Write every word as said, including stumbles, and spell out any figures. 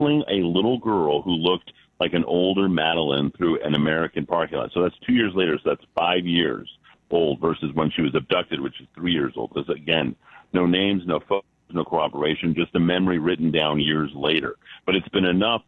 following a little girl who looked like an older Madeline through an American parking lot. So that's two years later. So that's five years old versus when she was abducted, which is three years old. There's, again, no names, no photos, no corroboration, just a memory written down years later. But it's been enough